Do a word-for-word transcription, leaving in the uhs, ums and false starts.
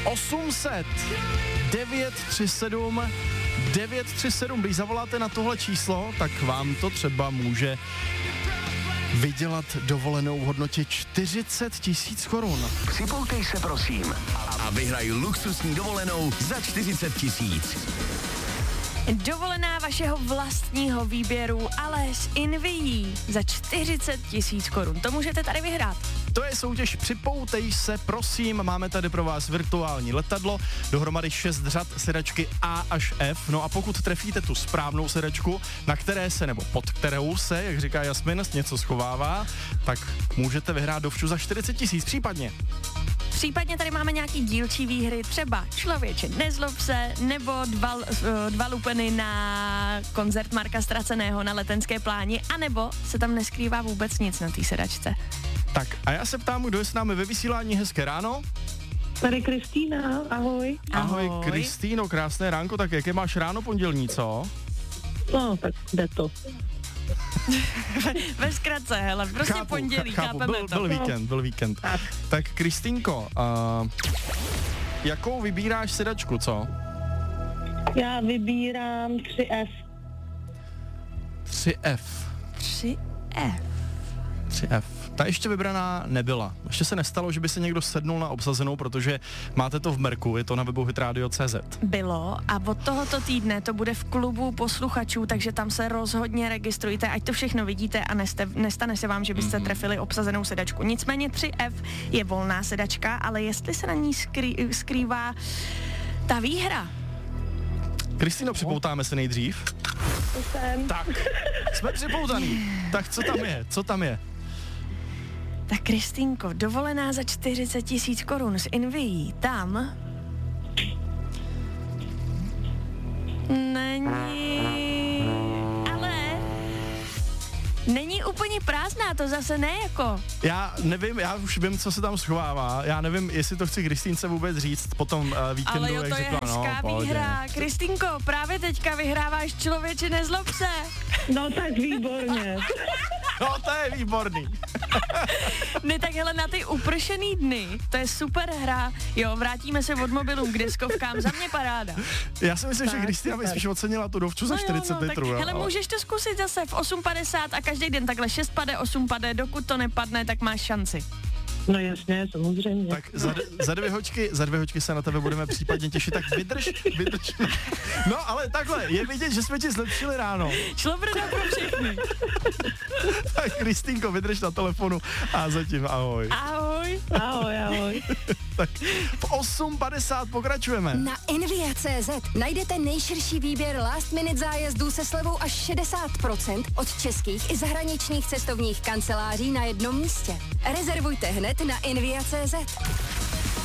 osm set devět tři sedm devět tři sedm. Když zavoláte na tohle číslo, tak vám to třeba může vydělat dovolenou v hodnotě čtyřicet tisíc korun. Připoutej se prosím a vyhraj luxusní dovolenou za čtyřicet tisíc. Dovolená vašeho vlastního výběru, ale s Invií za čtyřicet tisíc korun. To můžete tady vyhrát. To je soutěž Připoutej se, prosím. Máme tady pro vás virtuální letadlo, dohromady šest řad sedačky A až F. No a pokud trefíte tu správnou sedačku, na které se, nebo pod kterou se, jak říká Jasmin, něco schovává, tak můžete vyhrát dovču za čtyřicet tisíc případně. Případně tady máme nějaký dílčí výhry, třeba Člověče nezlob se, nebo dva, dva lupeny na koncert Marka Straceného na Letenské pláni, anebo se tam neskrývá vůbec nic na té sedačce. Tak a já se ptám, kdo je s námi ve vysílání. Hezké ráno. Tady Kristýna, ahoj. Ahoj, ahoj. Kristýno, krásné ránko, tak jaké máš ráno pondělní, co? No, tak jde to. Ve zkratce, hele, prostě chápu, pondělí, chápu, chápeme byl, to. byl víkend, byl víkend. Tak, tak Kristýnko, uh, jakou vybíráš sedačku, co? já vybírám tři F. tři F. tři F. tři F. Ta ještě vybraná nebyla. Ještě se nestalo, že by se někdo sednul na obsazenou, protože máte to v merku, je to na webu hitradio tečka cé zet. Bylo a od tohoto týdne to bude v klubu posluchačů, takže tam se rozhodně registrujte, ať to všechno vidíte a neste, nestane se vám, že byste mm-hmm. trefili obsazenou sedačku. Nicméně tři F je volná sedačka, ale jestli se na ní skrý, skrývá ta výhra. Kristýno, připoutáme se nejdřív. Jsem. Tak, jsme připoutaný. Tak co tam je? Co tam je? Tak Kristýnko, dovolená za čtyřicet tisíc korun z Invií, tam není, ale není úplně prázdná, to zase ne jako. Já nevím, já už vím, co se tam schovává, já nevím, jestli to chci Kristýnce vůbec říct po tom uh, víkendu, Ale jo, to jak je řekla, hezká no, výhra. Kristýnko, právě teďka vyhráváš Člověče nezlob se. No tak výborně. No, to je výborný. Ne, tak hele, na ty upršený dny, to je super hra. Jo, vrátíme se od mobilům k deskovkám, za mě paráda. Já si myslím, Tak, že Kristýna by super. spíš ocenila tu dovču za No jo, čtyřicet no, litrů. tak, Jo, hele, ale... můžeš to zkusit zase v osm padesát a každý den takhle šest pade, osm pade, dokud to nepadne, tak máš šanci. No jasně, samozřejmě. Tak za, za, dvě hoďky, za dvě hoďky se na tebe budeme případně těšit, tak vydrž, vydrž. No ale takhle, je vidět, že jsme ti zlepšili ráno. Šlo brdo pro všechny. Tak Kristýnko, vydrž na telefonu a zatím ahoj. Ahoj. Ahoj, ahoj. Tak v osm padesát pokračujeme. Na Invia tečka cé zet najdete nejširší výběr last minute zájezdů se slevou až šedesát procent od českých i zahraničních cestovních kanceláří na jednom místě. Rezervujte hned na Invia tečka cé zet.